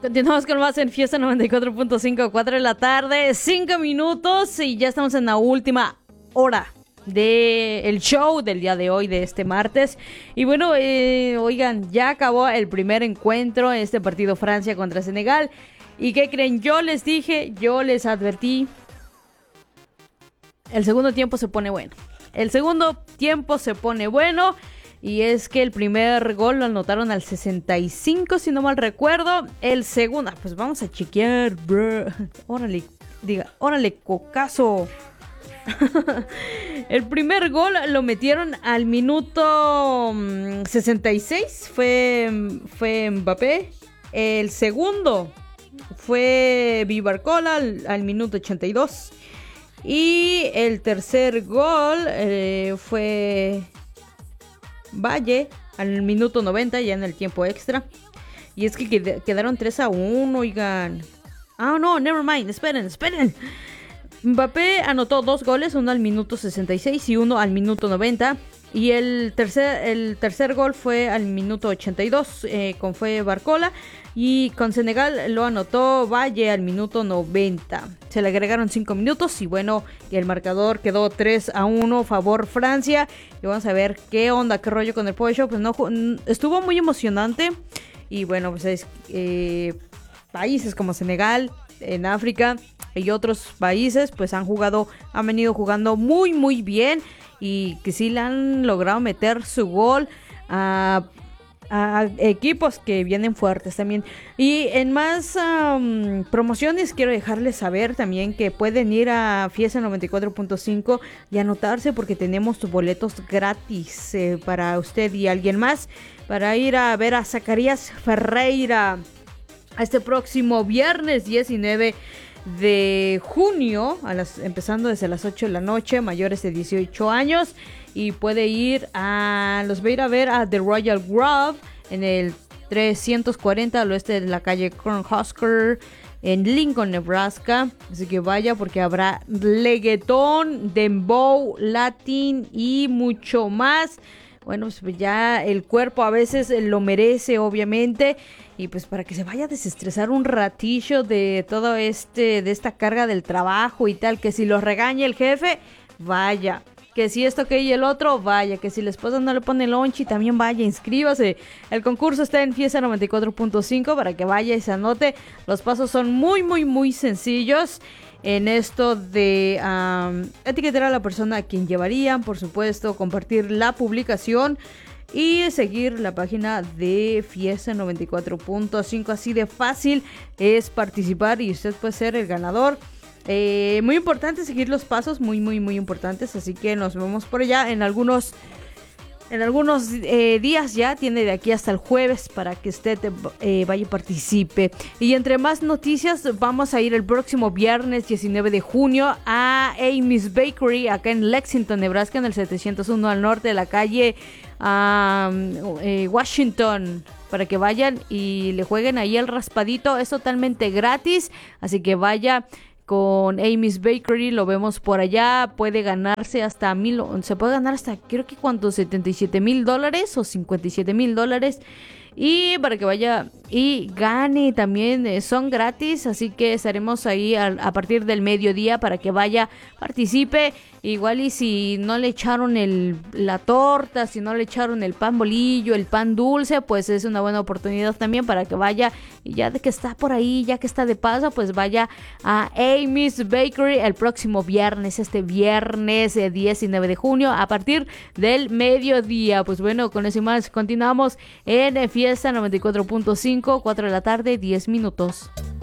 Continuamos con más en Fiesta 94.5, 4 de la tarde, 5 minutos y ya estamos en la última hora del show del día de hoy, de este martes. Y bueno, oigan, ya acabó el primer encuentro en este partido Francia contra Senegal. ¿Y qué creen? Yo les dije, yo les advertí, el segundo tiempo se pone bueno. El segundo tiempo se pone bueno. Y es que el primer gol lo anotaron al 65, si no mal recuerdo. El segundo, pues vamos a chequear, bro. Órale, cocazo. El primer gol lo metieron al minuto 66. Fue Mbappé. El segundo fue Vivarcola al minuto 82. Y el tercer gol fue Valle al minuto 90, ya en el tiempo extra. Y es que quedaron 3-1, oigan. Ah, no, never mind, esperen. Mbappé anotó 2 goles, uno al minuto 66 y uno al minuto 90. Y el tercer gol fue al minuto 82, fue Barcola. Y con Senegal lo anotó Valle al minuto 90. Se le agregaron 5 minutos y bueno, el marcador quedó 3-1 favor Francia. Y vamos a ver qué onda, qué rollo con el pollo. Pues no, estuvo muy emocionante. Y bueno, pues países como Senegal, en África y otros países, pues han venido jugando muy muy bien. Y que sí le han logrado meter su gol a equipos que vienen fuertes también. Y en más promociones quiero dejarles saber también que pueden ir a Fiesta 94.5 y anotarse porque tenemos boletos gratis para usted y alguien más para ir a ver a Zacarías Ferreira este próximo viernes 19 de junio, empezando desde las 8 de la noche, mayores de 18 años. Y puede ir los va a ir a ver a The Royal Grove en el 340 al oeste de la calle Cornhusker en Lincoln, Nebraska. Así que vaya porque habrá reggaetón, dembow, latín y mucho más. Bueno, pues ya el cuerpo a veces lo merece, obviamente. Y pues para que se vaya a desestresar un ratillo de todo de esta carga del trabajo y tal. Que si los regaña el jefe, vaya. Que si esto, que y el otro, vaya. Que si la esposa no le pone lonche, también vaya, inscríbase. El concurso está en Fiesta 94.5 para que vaya y se anote. Los pasos son muy, muy, muy sencillos. En esto de etiquetar a la persona a quien llevarían, por supuesto, compartir la publicación y seguir la página de Fiesta 94.5. Así de fácil es participar y usted puede ser el ganador. Muy importante seguir los pasos, muy, muy, muy importantes. Así que nos vemos por allá en algunos días ya. Tiene de aquí hasta el jueves para que usted vaya y participe. Y entre más noticias, vamos a ir el próximo viernes 19 de junio a Amy's Bakery acá en Lexington, Nebraska, en el 701 al norte de la calle Washington, para que vayan y le jueguen ahí el raspadito. Es totalmente gratis, así que vaya con Amy's Bakery, lo vemos por allá. Puede ganarse hasta se puede ganar hasta, creo que cuántos, $77,000 o $57,000. Y para que vaya y gane también, son gratis, así que estaremos ahí a partir del mediodía para que vaya, participe. Igual y si no le echaron la torta, si no le echaron el pan bolillo, el pan dulce, pues es una buena oportunidad también para que vaya. Y ya de que está por ahí, ya que está de paso, pues vaya a Amy's Bakery el próximo viernes, este viernes 19 de junio a partir del mediodía. Pues bueno, con eso y más continuamos en Fiesta 94.5, 4 de la tarde, 10 minutos.